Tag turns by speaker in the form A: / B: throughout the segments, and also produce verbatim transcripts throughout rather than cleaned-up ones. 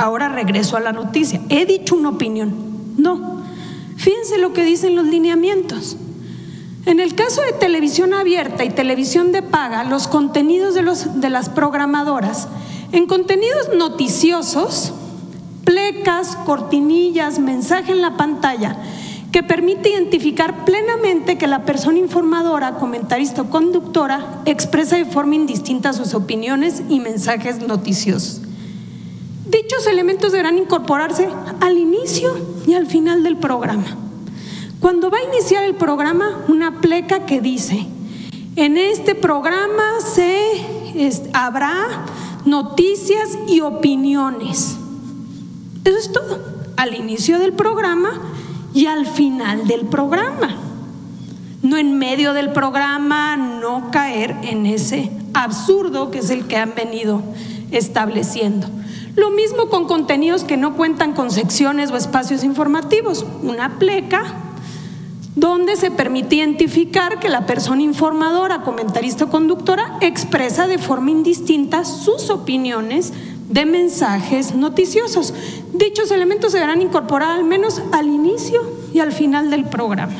A: ahora regreso a la noticia. He dicho una opinión. No. Fíjense lo que dicen los lineamientos. En el caso de televisión abierta y televisión de paga, los contenidos de, los, de las programadoras, en contenidos noticiosos, plecas, cortinillas, mensaje en la pantalla, que permite identificar plenamente que la persona informadora, comentarista o conductora expresa de forma indistinta sus opiniones y mensajes noticiosos. Dichos elementos deberán incorporarse al inicio y al final del programa. Cuando va a iniciar el programa, una pleca que dice: en este programa se es, habrá noticias y opiniones. Eso es todo, al inicio del programa y al final del programa. No en medio del programa, no caer en ese absurdo que es el que han venido estableciendo. Lo mismo con contenidos que no cuentan con secciones o espacios informativos. Una pleca donde se permite identificar que la persona informadora, comentarista o conductora expresa de forma indistinta sus opiniones de mensajes noticiosos. Dichos elementos se deberán incorporar al menos al inicio y al final del programa.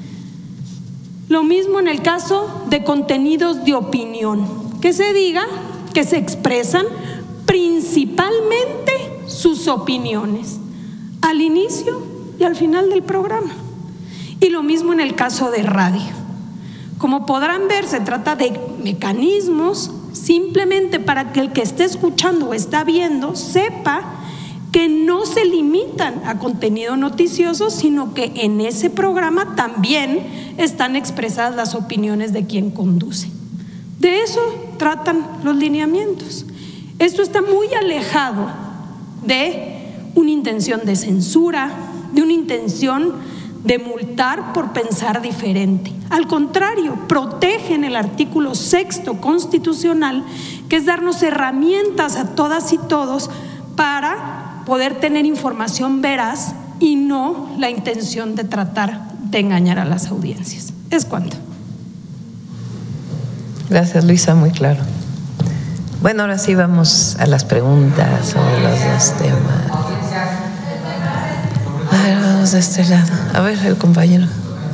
A: Lo mismo en el caso de contenidos de opinión, que se diga que se expresan principalmente sus opiniones al inicio y al final del programa. Y lo mismo en el caso de radio. Como podrán ver, se trata de mecanismos simplemente para que el que esté escuchando o está viendo sepa que no se limitan a contenido noticioso, sino que en ese programa también están expresadas las opiniones de quien conduce. De eso tratan los lineamientos. Esto está muy alejado de una intención de censura, de una intención de multar por pensar diferente. Al contrario, protegen el artículo sexto constitucional, que es darnos herramientas a todas y todos para poder tener información veraz y no la intención de tratar de engañar a las audiencias. Es cuanto.
B: Gracias, Luisa, muy claro. Bueno, ahora sí vamos a las preguntas sobre los dos temas. A ver, vamos de este lado. A ver, el compañero.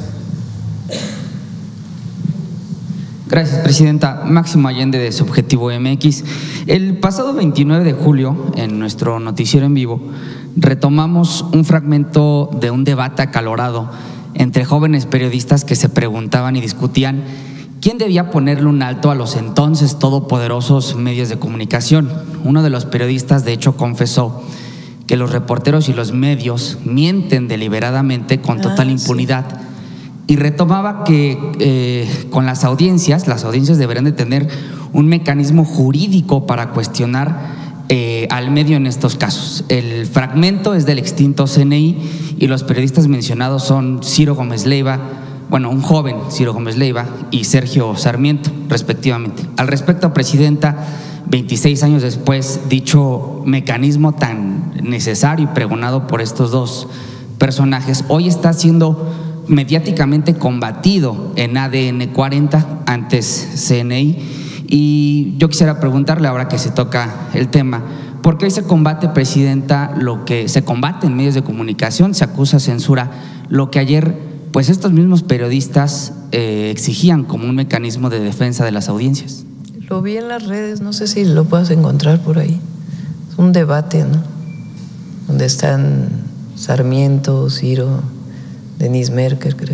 C: Gracias, presidenta. Máximo Allende, de Subjetivo M X. El pasado veintinueve de julio, en nuestro noticiero en vivo, retomamos un fragmento de un debate acalorado entre jóvenes periodistas que se preguntaban y discutían quién debía ponerle un alto a los entonces todopoderosos medios de comunicación. Uno de los periodistas, de hecho, confesó que los reporteros y los medios mienten deliberadamente con total ah, impunidad. Sí. Y retomaba que eh, con las audiencias, las audiencias deberían de tener un mecanismo jurídico para cuestionar eh, al medio en estos casos. El fragmento es del extinto C N I y los periodistas mencionados son Ciro Gómez Leiva, bueno, un joven Ciro Gómez Leiva y Sergio Sarmiento, respectivamente. Al respecto, presidenta, veintiséis años después, dicho mecanismo tan necesario y pregonado por estos dos personajes, hoy está siendo mediáticamente combatido en A D N cuarenta, antes C N I, y yo quisiera preguntarle, ahora que se toca el tema, ¿por qué hoy se combate, presidenta, lo que se combate en medios de comunicación, se acusa censura, lo que ayer pues estos mismos periodistas eh, exigían como un mecanismo de defensa de las audiencias?
B: Lo vi en las redes, no sé si lo puedas encontrar por ahí. Es un debate, ¿no? Donde están Sarmiento, Ciro, Denise Merker, creo.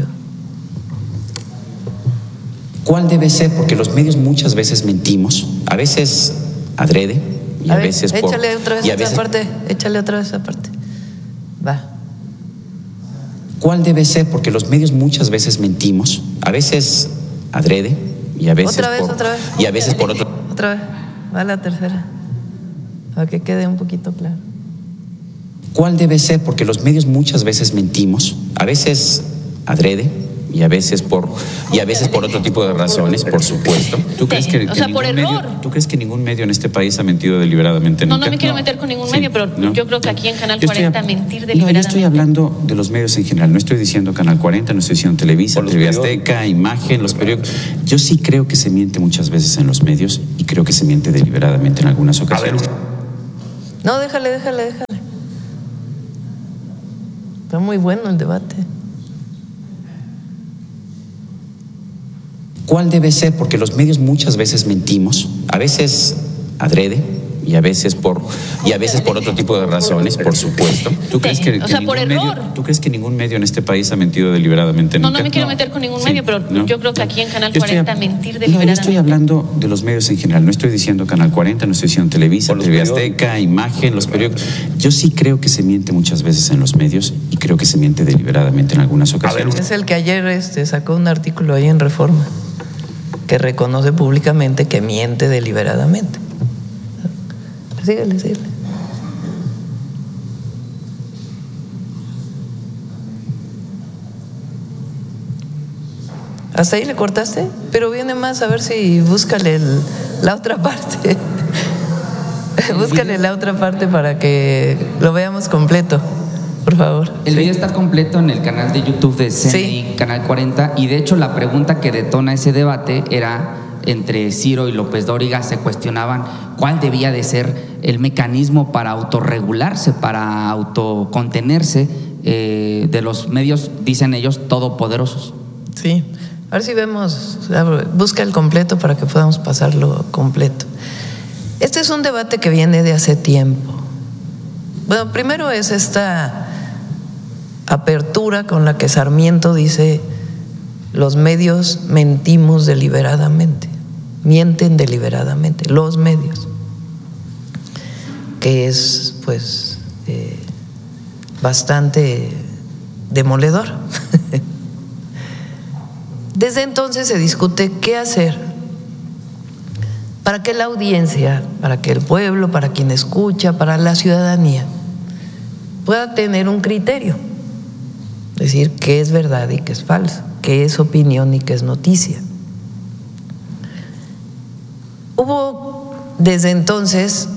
D: ¿Cuál debe ser? Porque los medios muchas veces mentimos, a veces adrede y a, a ver, veces por…
B: Échale otra vez esa veces... parte, échale otra vez esa parte. Va.
D: ¿Cuál debe ser? Porque los medios muchas veces mentimos, a veces adrede y a veces
B: otra vez,
D: por…
B: otra vez.
D: Y a veces por otro…
B: Otra vez, va la tercera, para que quede un poquito claro.
D: ¿Cuál debe ser? Porque los medios muchas veces mentimos, a veces adrede y a veces por y a veces por otro tipo de razones, por supuesto. ¿Tú crees que, que
E: o sea, por
D: medio,
E: error?
D: ¿Tú crees que ningún medio en este país ha mentido deliberadamente
E: no,
D: nunca?
E: No, no me quiero meter con ningún sí, medio, pero no. Yo creo que aquí en Canal
D: yo
E: cuarenta
D: estoy,
E: mentir deliberadamente.
D: No, yo estoy hablando de los medios en general, no estoy diciendo Canal cuarenta, no estoy diciendo Televisa, T V Azteca, Imagen, los periódicos. Yo sí creo que se miente muchas veces en los medios y creo que se miente deliberadamente en algunas ocasiones.
B: No, déjale, déjale, déjale. Está muy bueno el debate.
D: ¿Cuál debe ser? Porque los medios muchas veces mentimos, a veces adrede y a veces por y a veces por otro tipo de razones, por supuesto. ¿Tú crees que,
E: o
D: que
E: sea,
D: ningún
E: por
D: medio,
E: error.
D: ¿Tú crees que ningún medio en este país ha mentido deliberadamente
E: No,
D: nunca?
E: no me quiero meter con ningún
D: Sí,
E: medio, pero
D: ¿no?
E: yo creo que aquí en Canal
D: Yo estoy
E: cuarenta
D: hab-
E: mentir
D: No,
E: deliberadamente.
D: yo estoy hablando de los medios en general, no estoy diciendo Canal cuarenta, no estoy diciendo Televisa,
F: O los
D: T V
F: periódicos.
D: Azteca, Imagen, los periódicos. Yo sí creo que se miente muchas veces en los medios y creo que se miente deliberadamente en algunas ocasiones.
B: Es el que ayer este, sacó un artículo ahí en Reforma que reconoce públicamente que miente deliberadamente. Síguele, síguele. ¿Hasta ahí le cortaste? Pero viene más, a ver si búscale el- la otra parte. Búscale la otra parte para que lo veamos completo, por favor.
C: El video está completo en el canal de YouTube de C N I,
B: Sí.
C: Canal cuarenta, y de hecho la pregunta que detona ese debate era entre Ciro y López Dóriga. Se cuestionaban cuál debía de ser el mecanismo para autorregularse, para autocontenerse eh, de los medios, dicen ellos, todopoderosos.
B: Sí, a ver si vemos, busca el completo para que podamos pasarlo completo. Este es un debate que viene de hace tiempo. Bueno, primero es esta apertura con la que Sarmiento dice: los medios mentimos deliberadamente, mienten deliberadamente, los medios, que es pues eh, bastante demoledor. Desde entonces se discute qué hacer para que la audiencia, para que el pueblo, para quien escucha, para la ciudadanía pueda tener un criterio, decir qué es verdad y qué es falso, qué es opinión y qué es noticia. Hubo desde entonces,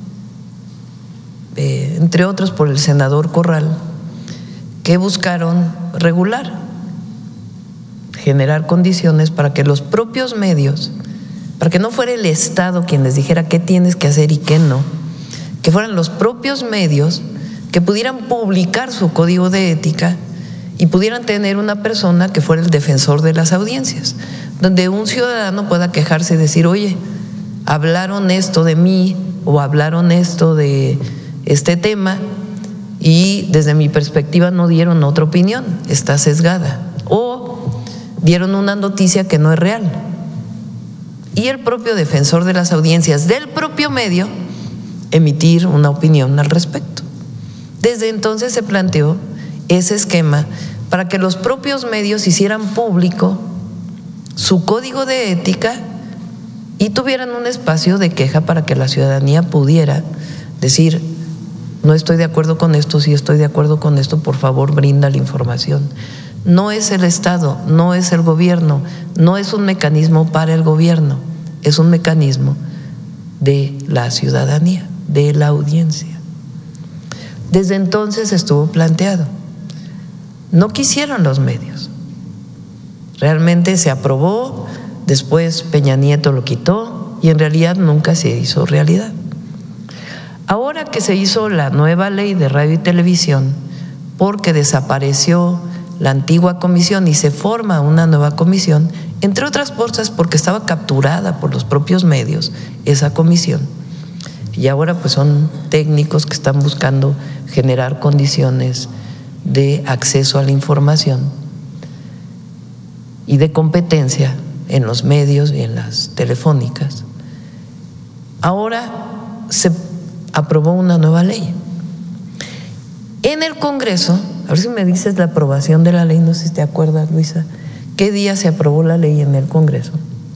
B: eh, entre otros por el senador Corral, que buscaron regular, generar condiciones para que los propios medios, para que no fuera el Estado quien les dijera qué tienes que hacer y qué no, que fueran los propios medios que pudieran publicar su código de ética y pudieran tener una persona que fuera el defensor de las audiencias, donde un ciudadano pueda quejarse y decir: oye, hablaron esto de mí o hablaron esto de este tema y desde mi perspectiva no dieron otra opinión, está sesgada, o dieron una noticia que no es real. Y el propio defensor de las audiencias del propio medio emitir una opinión al respecto. Desde entonces se planteó ese esquema para que los propios medios hicieran público su código de ética y tuvieran un espacio de queja para que la ciudadanía pudiera decir: no estoy de acuerdo con esto, sí estoy de acuerdo con esto, por favor brinda la información. No es el Estado, no es el gobierno, no es un mecanismo para el gobierno, es un mecanismo de la ciudadanía, de la audiencia. Desde entonces estuvo planteado. No quisieron los medios. Realmente se aprobó, después Peña Nieto lo quitó y en realidad nunca se hizo realidad. Ahora que se hizo la nueva ley de radio y televisión, porque desapareció la antigua comisión y se forma una nueva comisión, entre otras cosas porque estaba capturada por los propios medios esa comisión, y ahora pues son técnicos que están buscando generar condiciones de acceso a la información y de competencia en los medios y en las telefónicas. Ahora se aprobó una nueva ley. En el Congreso, a ver si me dices la aprobación de la ley, no sé si te acuerdas, Luisa, ¿qué día se aprobó la ley en el Congreso?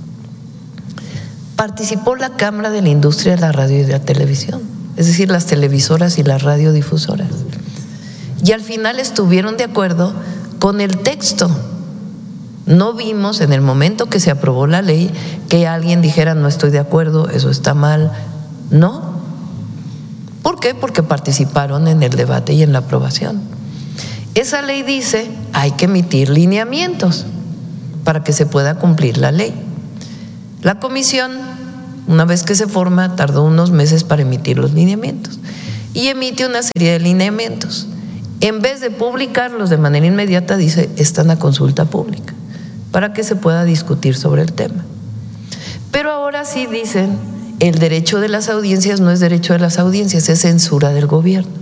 B: Participó la Cámara de la Industria de la Radio y de la Televisión, es decir, las televisoras y las radiodifusoras. Y al final estuvieron de acuerdo con el texto. No vimos en el momento que se aprobó la ley que alguien dijera: no estoy de acuerdo, eso está mal. No. ¿Por qué? Porque participaron en el debate y en la aprobación. Esa ley dice: hay que emitir lineamientos para que se pueda cumplir la ley. La comisión, una vez que se forma, tardó unos meses para emitir los lineamientos y emite una serie de lineamientos. en vez de publicarlos de manera inmediata, dice, están a consulta pública, para que se pueda discutir sobre el tema. Pero ahora sí dicen, el derecho de las audiencias no es derecho de las audiencias, es censura del gobierno.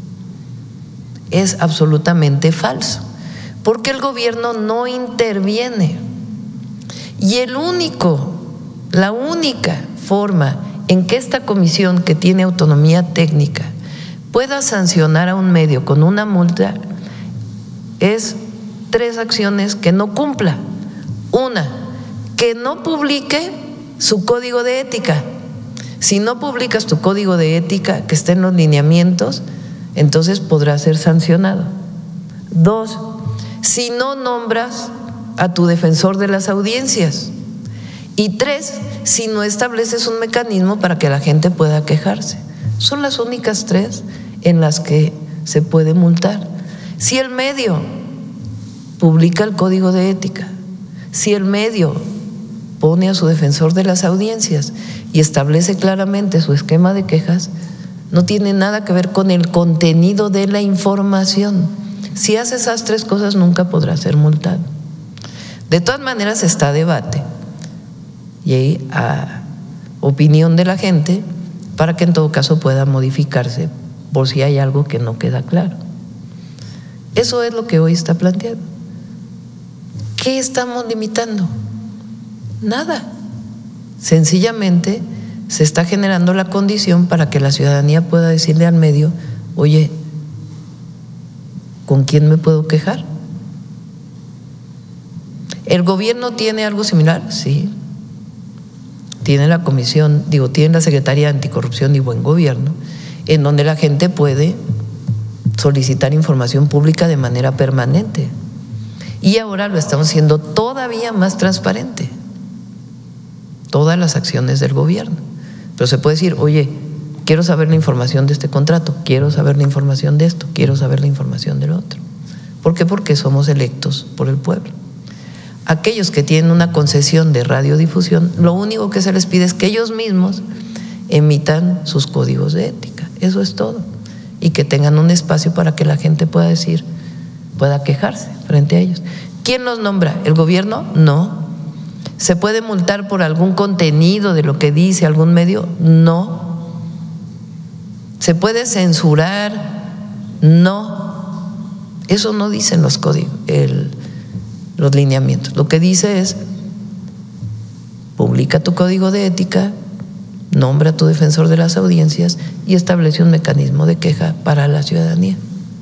B: Es absolutamente falso, porque el gobierno no interviene. Y el único, la única forma en que esta comisión, que tiene autonomía técnica, pueda sancionar a un medio con una multa es tres acciones que no cumpla. Una, que no publique su código de ética. Si no publicas tu código de ética que está en los lineamientos, entonces podrá ser sancionado. Dos, si no nombras a tu defensor de las audiencias. Y tres, si no estableces un mecanismo para que la gente pueda quejarse. Son las únicas tres en las que se puede multar. Si el medio publica el código de ética, si el medio pone a su defensor de las audiencias y establece claramente su esquema de quejas, no tiene nada que ver con el contenido de la información. Si hace esas tres cosas, nunca podrá ser multado. De todas maneras, está a debate y a opinión de la gente para que en todo caso pueda modificarse por si hay algo que no queda claro. Eso es lo que hoy está planteado. ¿Qué estamos limitando? Nada. Sencillamente se está generando la condición para que la ciudadanía pueda decirle al medio, oye, ¿con quién me puedo quejar? ¿El gobierno tiene algo similar? Sí. Tiene la comisión, digo, tiene la Secretaría de Anticorrupción y Buen Gobierno, en donde la gente puede solicitar información pública de manera permanente. Y ahora lo estamos haciendo todavía más transparente, todas las acciones del gobierno. Pero se puede decir, oye, quiero saber la información de este contrato, quiero saber la información de esto, quiero saber la información del otro. ¿Por qué? Porque somos electos por el pueblo. Aquellos que tienen una concesión de radiodifusión, lo único que se les pide es que ellos mismos emitan sus códigos de ética. Eso es todo. Y que tengan un espacio para que la gente pueda decir, pueda quejarse frente a ellos. ¿Quién los nombra? ¿El gobierno? No. ¿Se puede multar por algún contenido de lo que dice algún medio? No. ¿Se puede censurar? No. Eso no dicen los códigos, el, los lineamientos. Lo que dice es, publica tu código de ética, nombra a tu defensor de las audiencias y establece un mecanismo de queja para la ciudadanía.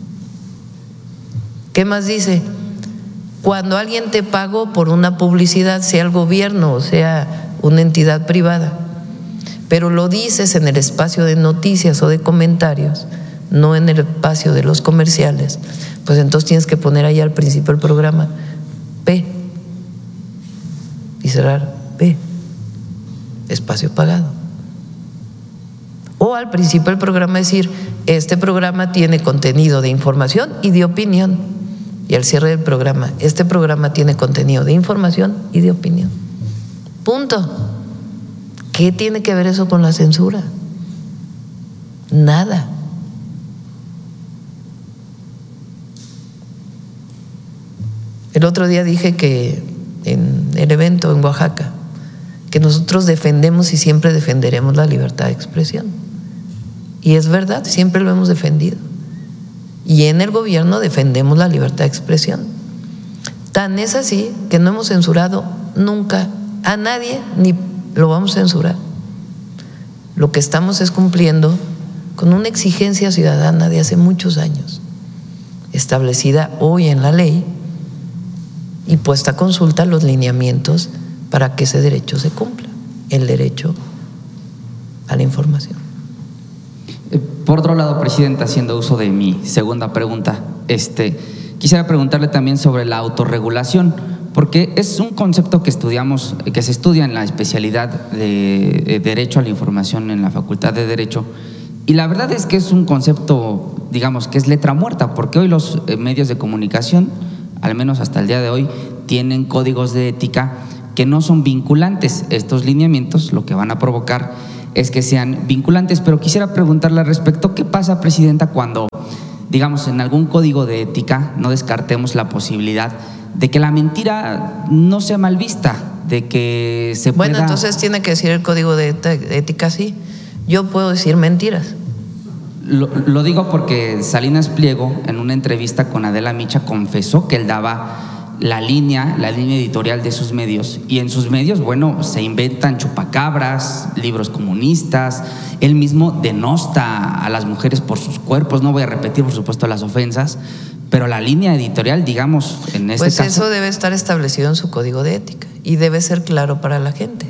B: ¿Qué más dice? Cuando alguien te pagó por una publicidad, sea el gobierno o sea una entidad privada, pero lo dices en el espacio de noticias o de comentarios, no en el espacio de los comerciales, pues entonces tienes que poner ahí al principio del programa P y cerrar P, espacio pagado. O al principio del programa decir, este programa tiene contenido de información y de opinión. Y al cierre del programa, este programa tiene contenido de información y de opinión. Punto. ¿Qué tiene que ver eso con la censura? Nada. El otro día dije que en el evento en Oaxaca, que nosotros defendemos y siempre defenderemos la libertad de expresión. Y es verdad, siempre lo hemos defendido. Y en el gobierno defendemos la libertad de expresión. Tan es así que no hemos censurado nunca a nadie, ni lo vamos a censurar. Lo que estamos es cumpliendo con una exigencia ciudadana de hace muchos años, establecida hoy en la ley y puesta a consulta los lineamientos para que ese derecho se cumpla, el derecho a la información.
C: Por otro lado, Presidenta, haciendo uso de mi segunda pregunta, este, quisiera preguntarle también sobre la autorregulación, porque es un concepto que estudiamos, que se estudia en la especialidad de, de Derecho a la Información en la Facultad de Derecho, y la verdad es que es un concepto, digamos, que es letra muerta, porque hoy los medios de comunicación, al menos hasta el día de hoy, tienen códigos de ética que no son vinculantes. Estos lineamientos lo que van a provocar es que sean vinculantes, pero quisiera preguntarle al respecto, ¿qué pasa, Presidenta, cuando digamos, en algún código de ética no descartemos la posibilidad de que la mentira no sea mal vista, de que se pueda…
B: Bueno, entonces tiene que decir el código de ética así. Yo puedo decir mentiras.
C: Lo, lo digo porque Salinas Pliego, en una entrevista con Adela Micha, confesó que él daba la línea, la línea editorial de sus medios, y en sus medios, bueno, se inventan chupacabras, libros comunistas, él mismo denosta a las mujeres por sus cuerpos. No voy a repetir, por supuesto, las ofensas, pero la línea editorial, digamos, en este
B: pues
C: caso…
B: Pues eso debe estar establecido en su código de ética y debe ser claro para la gente.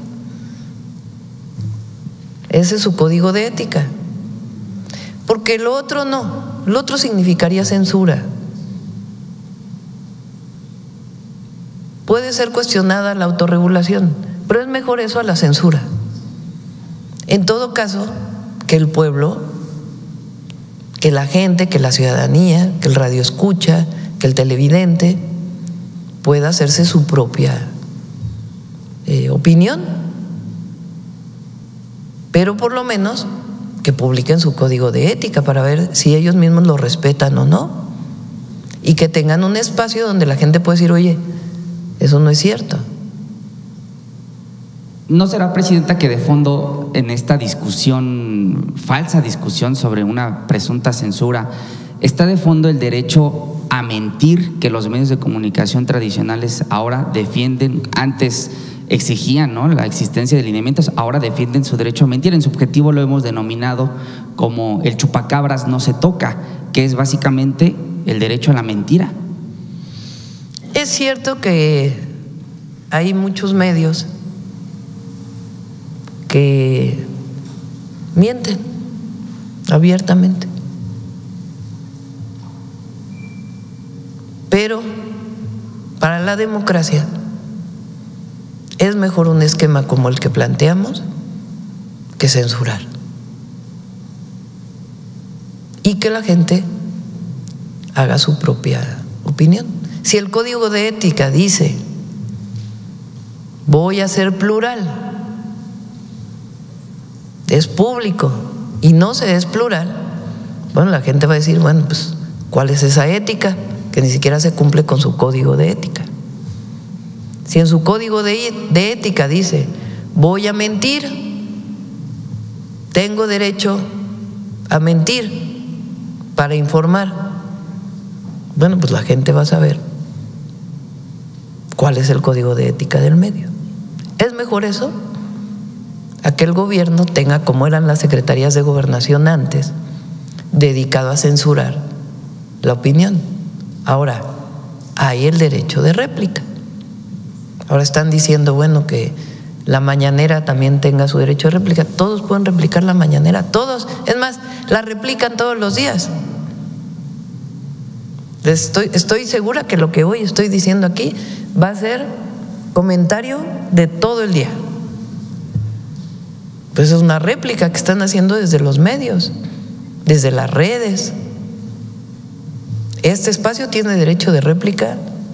B: Ese es su código de ética. Porque lo otro no, lo otro significaría censura. Puede ser cuestionada la autorregulación, pero es mejor eso a la censura. En todo caso, que el pueblo, que la gente, que la ciudadanía, que el radioescucha, que el televidente pueda hacerse su propia eh, opinión, pero por lo menos que publiquen su código de ética para ver si ellos mismos lo respetan o no, y que tengan un espacio donde la gente pueda decir, oye, eso no es cierto.
C: ¿No será, Presidenta, que de fondo en esta discusión, falsa discusión sobre una presunta censura, está de fondo el derecho a mentir que los medios de comunicación tradicionales ahora defienden? Antes exigían, ¿no?, la existencia de lineamientos, ahora defienden su derecho a mentir. En su objetivo lo hemos denominado como el chupacabras no se toca, que es básicamente el derecho a la mentira.
B: Es cierto que hay muchos medios que mienten abiertamente, pero para la democracia es mejor un esquema como el que planteamos que censurar, y que la gente haga su propia opinión. Si el código de ética dice voy a ser plural, es público y no se es plural, bueno, la gente va a decir, bueno, pues ¿cuál es esa ética? Que ni siquiera se cumple con su código de ética. Si en su código de, de ética dice voy a mentir, tengo derecho a mentir para informar, bueno, pues la gente va a saber cuál es el código de ética del medio. Es mejor eso a que el gobierno tenga, como eran las secretarías de gobernación antes, dedicado a censurar la opinión. Ahora, hay el derecho de réplica. Ahora están diciendo, bueno, que la mañanera también tenga su derecho de réplica. Todos pueden replicar la mañanera, todos. Es más, la replican todos los días. Estoy, estoy segura que lo que hoy estoy diciendo aquí va a ser comentario de todo el día. Pues es una réplica que están haciendo desde los medios, desde las redes. Este espacio tiene derecho de réplica.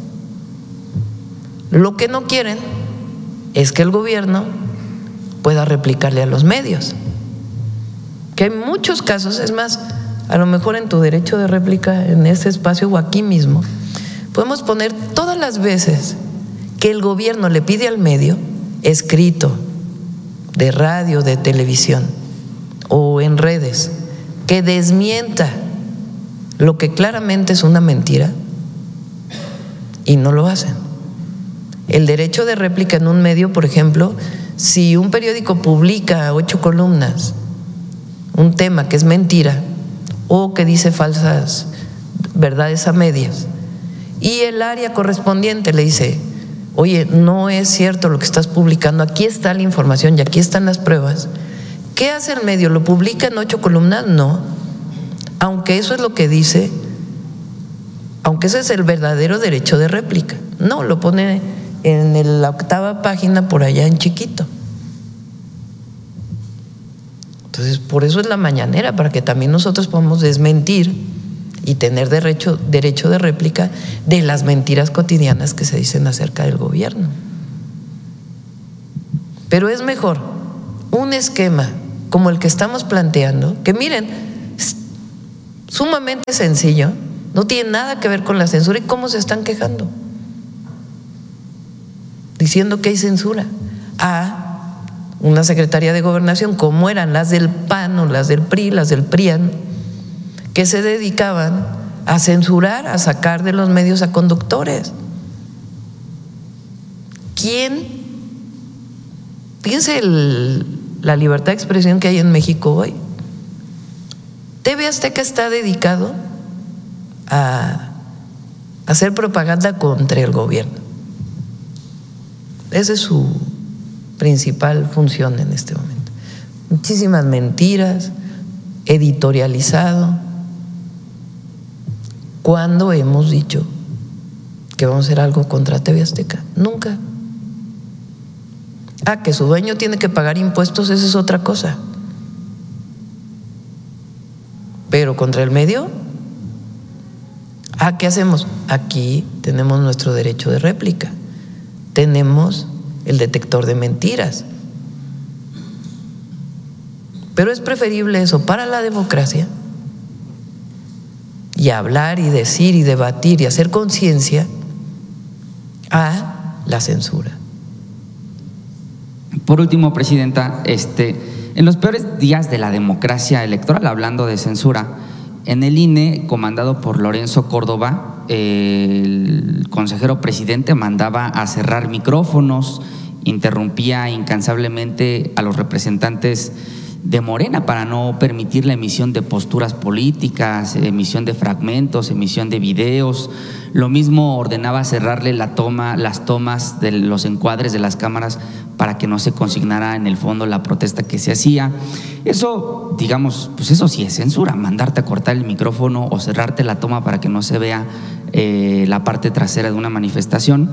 B: Lo que no quieren es que el gobierno pueda replicarle a los medios, que hay muchos casos. Es más, a lo mejor en tu derecho de réplica, en ese espacio o aquí mismo, podemos poner todas las veces que el gobierno le pide al medio escrito, de radio, de televisión o en redes, que desmienta lo que claramente es una mentira, y no lo hacen. El derecho de réplica en un medio, por ejemplo, si un periódico publica ocho columnas, un tema que es mentira o que dice falsas verdades a medias, y el área correspondiente le dice, oye, no es cierto lo que estás publicando, aquí está la información y aquí están las pruebas, ¿qué hace el medio? ¿Lo publica en ocho columnas? No, aunque eso es lo que dice, aunque ese es el verdadero derecho de réplica. No, lo pone en la octava página por allá en chiquito. Entonces, por eso es la mañanera, para que también nosotros podamos desmentir y tener derecho, derecho de réplica de las mentiras cotidianas que se dicen acerca del gobierno. Pero es mejor un esquema como el que estamos planteando, que miren, sumamente sencillo, no tiene nada que ver con la censura. ¿Y cómo se están quejando? Diciendo que hay censura a una Secretaría de Gobernación, como eran las del P A N o las del P R I, las del PRIAN, que se dedicaban a censurar, a sacar de los medios a conductores. ¿Quién? Fíjense el, la libertad de expresión que hay en México hoy. T V Azteca está dedicado a hacer propaganda contra el gobierno. Esa es su principal función en este momento. Muchísimas mentiras, editorializado. ¿Cuándo hemos dicho que vamos a hacer algo contra T V Azteca? Nunca. Ah, que su dueño tiene que pagar impuestos, esa es otra cosa. Pero contra el medio, ah, ¿qué hacemos? Aquí tenemos nuestro derecho de réplica, tenemos el detector de mentiras. Pero es preferible eso para la democracia, y hablar y decir y debatir y hacer conciencia, a la censura.
C: Por último, Presidenta, este, en los peores días de la democracia electoral, hablando de censura, en el I N E, comandado por Lorenzo Córdoba, eh, el consejero presidente mandaba a cerrar micrófonos, interrumpía incansablemente a los representantes de Morena para no permitir la emisión de posturas políticas, emisión de fragmentos, emisión de videos. Lo mismo ordenaba cerrarle la toma, las tomas de los encuadres de las cámaras para que no se consignara en el fondo la protesta que se hacía. Eso, digamos, pues eso sí es censura, mandarte a cortar el micrófono o cerrarte la toma para que no se vea eh, la parte trasera de una manifestación.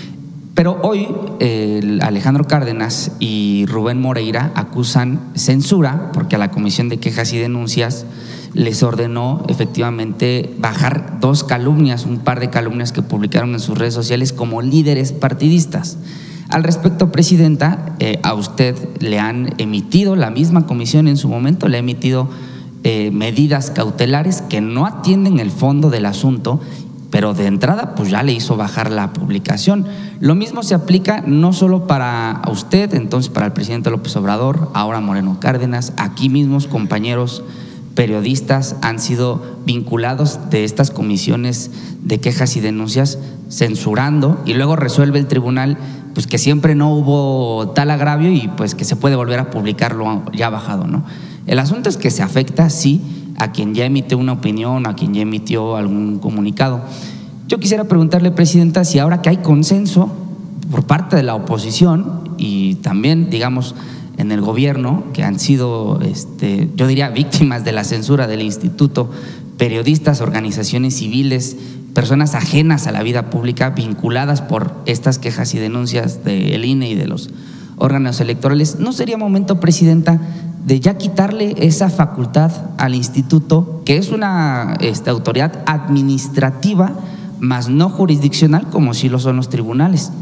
C: Pero hoy eh, Alejandro Cárdenas y Rubén Moreira acusan censura porque a la Comisión de Quejas y Denuncias les ordenó efectivamente bajar dos calumnias, un par de calumnias que publicaron en sus redes sociales como líderes partidistas. Al respecto, Presidenta, eh, a usted le han emitido, la misma comisión en su momento le ha emitido eh, medidas cautelares que no atienden el fondo del asunto, pero de entrada pues ya le hizo bajar la publicación. Lo mismo se aplica no solo para usted, entonces para el presidente López Obrador, ahora Moreno Cárdenas, aquí mismos compañeros periodistas han sido vinculados de estas comisiones de quejas y denuncias censurando, y luego resuelve el tribunal pues que siempre no hubo tal agravio y pues que se puede volver a publicarlo ya bajado, ¿no? El asunto es que se afecta, sí, a quien ya emitió una opinión, a quien ya emitió algún comunicado. Yo quisiera preguntarle, Presidenta, si ahora que hay consenso por parte de la oposición y también, digamos, en el gobierno, que han sido, este, yo diría, víctimas de la censura del instituto, periodistas, organizaciones civiles, personas ajenas a la vida pública, vinculadas por estas quejas y denuncias del I N E y de los órganos electorales, ¿no sería momento, Presidenta, de ya quitarle esa facultad al instituto, que es una este, autoridad administrativa, más no jurisdiccional, como sí lo son los tribunales?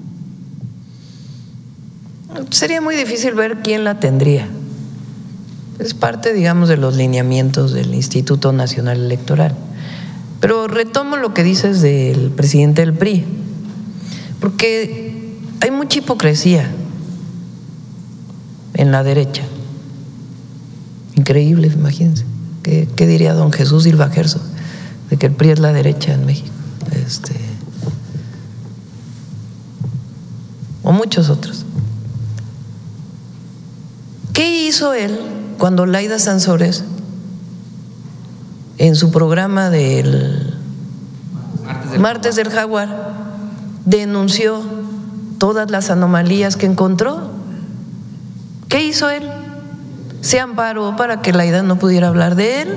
B: Sería muy difícil ver quién la tendría. Es parte, digamos, de los lineamientos del Instituto Nacional Electoral. Pero retomo lo que dices del presidente del P R I, porque hay mucha hipocresía en la derecha. Increíble, imagínense. ¿Qué, qué diría don Jesús Silva Gerso de que el P R I es la derecha en México? Este, o muchos otros. ¿Qué hizo él cuando Laida Sansores, en su programa del Martes del, Martes del Jaguar, denunció todas las anomalías que encontró? ¿Qué hizo él? Se amparó para que Laida no pudiera hablar de él.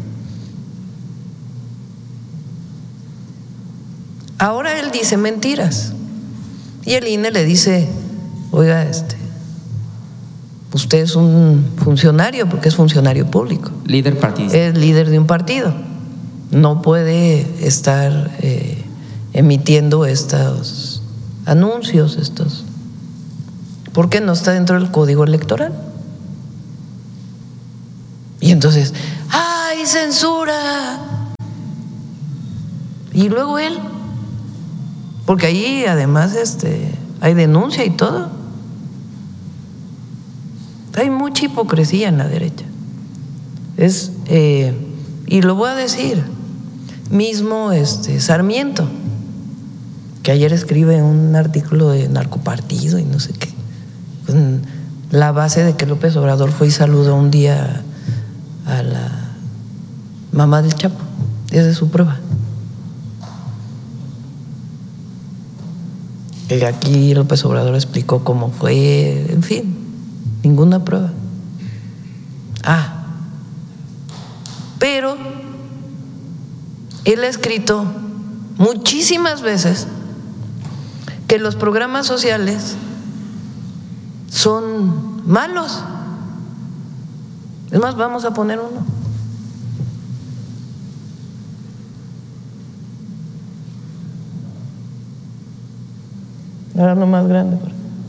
B: Ahora él dice mentiras y el I N E le dice: oiga, este, usted es un funcionario, porque es funcionario público,
C: líder partidista,
B: es líder de un partido, no puede estar eh, emitiendo estos anuncios, estos, porque no está dentro del código electoral. Y entonces, ¡ay, censura! Y luego él, porque ahí además este, hay denuncia y todo. Hay mucha hipocresía en la derecha. Es, eh, y lo voy a decir, mismo este, Sarmiento, que ayer escribe un artículo de narcopartido y no sé qué, con la base de que López Obrador fue y saludó un día a la mamá del Chapo. Esa es su prueba. Y aquí López Obrador explicó cómo fue, en fin, ninguna prueba. Ah, pero él ha escrito muchísimas veces que los programas sociales son malos. Es más, vamos a poner uno. Ahora lo más grande.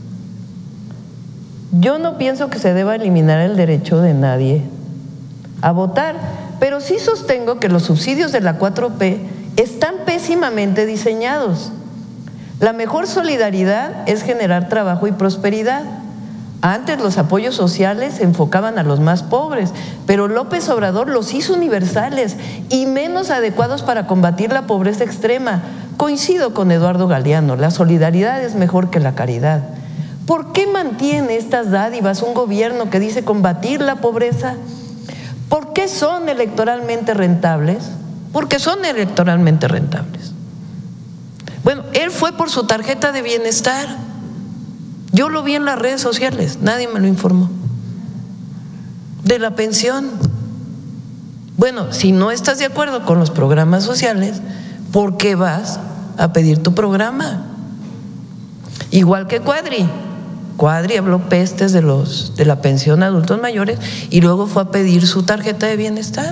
B: Yo no pienso que se deba eliminar el derecho de nadie a votar, pero sí sostengo que los subsidios de la cuatro P están pésimamente diseñados. La mejor solidaridad es generar trabajo y prosperidad. Antes los apoyos sociales se enfocaban a los más pobres, pero López Obrador los hizo universales y menos adecuados para combatir la pobreza extrema. Coincido con Eduardo Galeano, la solidaridad es mejor que la caridad. ¿Por qué mantiene estas dádivas un gobierno que dice combatir la pobreza? ¿Por qué son electoralmente rentables? Porque son electoralmente rentables. Bueno, él fue por su tarjeta de bienestar. Yo lo vi en las redes sociales, nadie me lo informó. De la pensión. Bueno, si no estás de acuerdo con los programas sociales, ¿por qué vas a pedir tu programa? Igual que Cuadri. Cuadri habló pestes de los de la pensión a adultos mayores y luego fue a pedir su tarjeta de bienestar.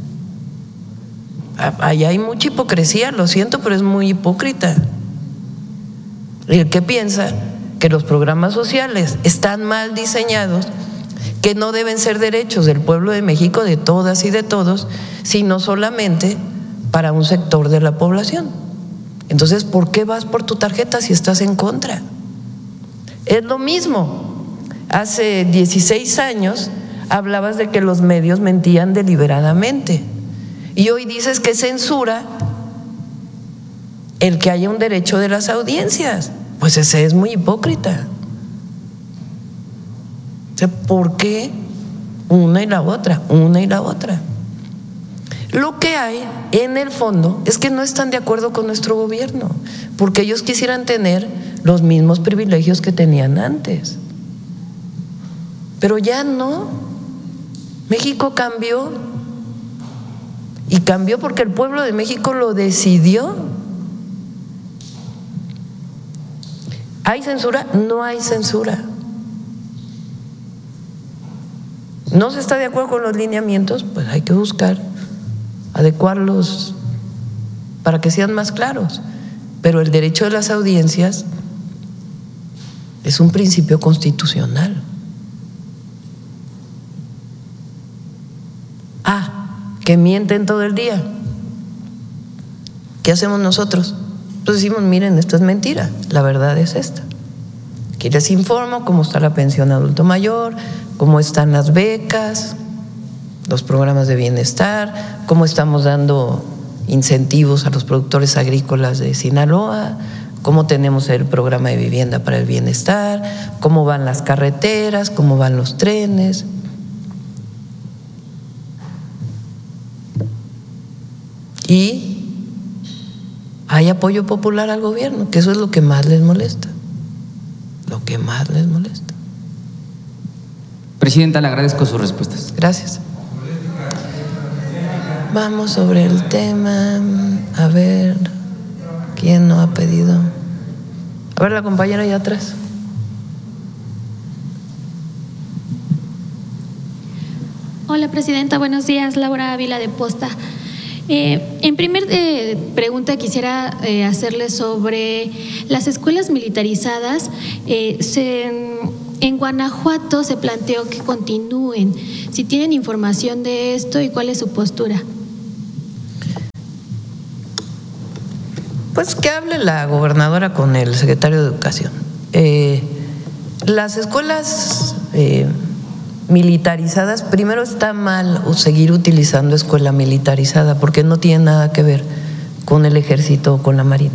B: Allá hay mucha hipocresía, lo siento, pero es muy hipócrita. El que piensa que los programas sociales están mal diseñados, que no deben ser derechos del pueblo de México, de todas y de todos, sino solamente para un sector de la población. Entonces, ¿por qué vas por tu tarjeta si estás en contra? Es lo mismo. Hace dieciséis años hablabas de que los medios mentían deliberadamente y hoy dices que censura el que haya un derecho de las audiencias. Pues ese es muy hipócrita. O sea, ¿por qué una y la otra? Una y la otra. Lo que hay en el fondo es que no están de acuerdo con nuestro gobierno, porque ellos quisieran tener los mismos privilegios que tenían antes. Pero ya no. México cambió. Y cambió porque el pueblo de México lo decidió. ¿Hay censura? No hay censura. ¿No se está de acuerdo con los lineamientos? Pues hay que buscar adecuarlos para que sean más claros. Pero el derecho de las audiencias es un principio constitucional. Ah, que mienten todo el día. ¿Qué hacemos nosotros? Pues decimos, miren, esto es mentira, la verdad es esta. Aquí les informo cómo está la pensión adulto mayor, cómo están las becas, los programas de bienestar, cómo estamos dando incentivos a los productores agrícolas de Sinaloa, cómo tenemos el programa de vivienda para el bienestar, cómo van las carreteras, cómo van los trenes. Y hay apoyo popular al gobierno, que eso es lo que más les molesta, lo que más les molesta.
C: Presidenta, le agradezco sus respuestas.
B: Gracias. Vamos sobre el tema, a ver, ¿quién no ha pedido? A ver, la compañera allá atrás.
F: Hola, Presidenta, buenos días, Laura Ávila de Posta. Eh, en primer eh, pregunta quisiera eh, hacerle sobre las escuelas militarizadas. Eh, se, en Guanajuato se planteó que continúen. Si tienen información de esto y cuál es su postura.
B: Pues que hable la gobernadora con el secretario de Educación. Eh, las escuelas eh, militarizadas, primero está mal seguir utilizando escuela militarizada porque no tiene nada que ver con el ejército o con la marina.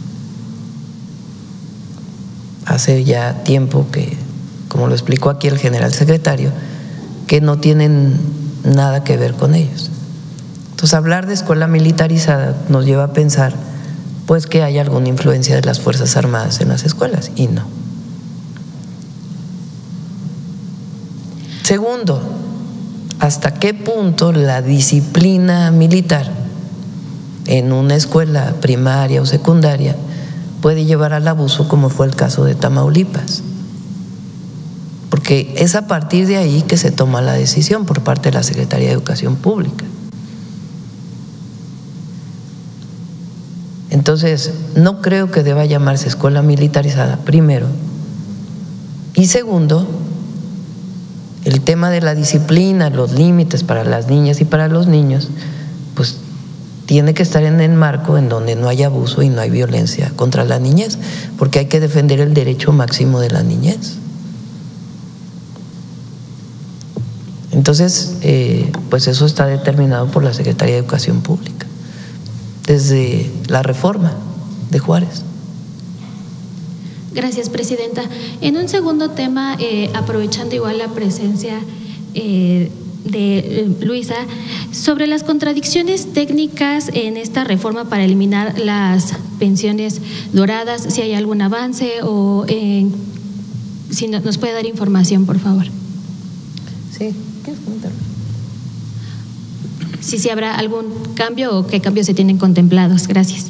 B: Hace ya tiempo que, como lo explicó aquí el general secretario, que no tienen nada que ver con ellos. Entonces, hablar de escuela militarizada nos lleva a pensar pues que hay alguna influencia de las Fuerzas Armadas en las escuelas, y no. Segundo, ¿hasta qué punto la disciplina militar en una escuela primaria o secundaria puede llevar al abuso, como fue el caso de Tamaulipas? Porque es a partir de ahí que se toma la decisión por parte de la Secretaría de Educación Pública. Entonces, no creo que deba llamarse escuela militarizada, primero. Y segundo, el tema de la disciplina, los límites para las niñas y para los niños, pues tiene que estar en el marco en donde no hay abuso y no hay violencia contra la niñez, porque hay que defender el derecho máximo de la niñez. Entonces, eh, pues eso está determinado por la Secretaría de Educación Pública, desde la reforma de Juárez.
F: Gracias, presidenta. En un segundo tema, eh, aprovechando igual la presencia eh, de eh, Luisa, sobre las contradicciones técnicas en esta reforma para eliminar las pensiones doradas, si hay algún avance o eh, si no, nos puede dar información, por favor.
B: Sí, ¿quieres comentar?
F: Si sí habrá algún cambio o qué cambios se tienen contemplados. Gracias.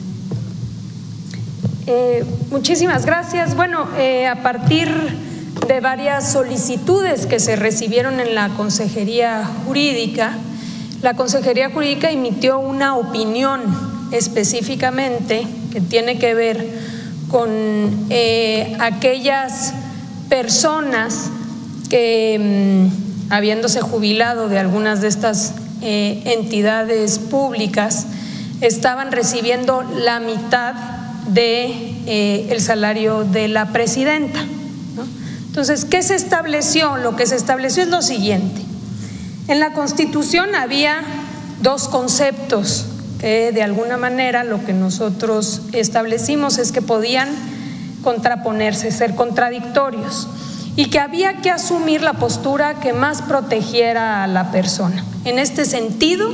A: Eh, muchísimas gracias. Bueno, eh, a partir de varias solicitudes que se recibieron en la Consejería Jurídica, la Consejería Jurídica emitió una opinión específicamente que tiene que ver con eh, aquellas personas que, mmm, habiéndose jubilado de algunas de estas eh, entidades públicas, estaban recibiendo la mitad de eh, el salario de la presidenta, ¿no? Entonces, ¿qué se estableció? Lo que se estableció es lo siguiente: en la Constitución había dos conceptos que de alguna manera lo que nosotros establecimos es que podían contraponerse, ser contradictorios, y que había que asumir la postura que más protegiera a la persona. En este sentido,